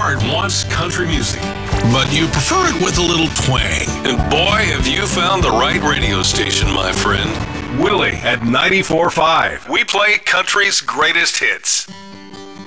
heart wants country music, but you prefer it with a little twang. And boy, have you found the right radio station, my friend. Willie at 94.5. We play country's greatest hits.